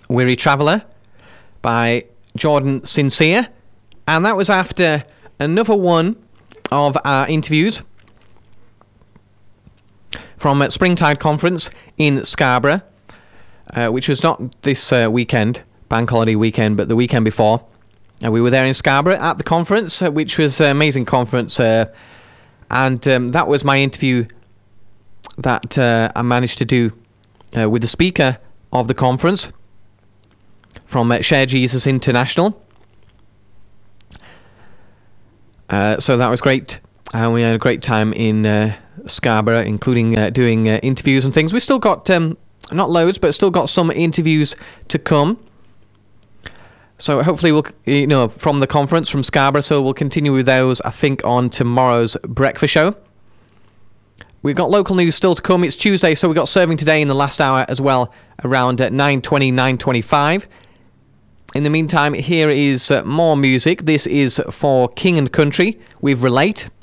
Weary Traveller by Jordan Sincere. And that was after another one of our interviews from Springtide Conference in Scarborough, which was not this weekend, bank holiday weekend, but the weekend before. We were there in Scarborough at the conference, which was an amazing conference. And that was my interview that I managed to do with the speaker of the conference from Share Jesus International. So that was great. We had a great time in Scarborough, including doing interviews and things. We still got, not loads, but still got some interviews to come. So hopefully we'll, from the conference from Scarborough, so we'll continue with those, I think, on tomorrow's breakfast show. We've got local news still to come. It's Tuesday, so we've got Serving Today in the last hour as well, around 9:20, 9:25. In the meantime, here is more music. This is for King and Country with Relate.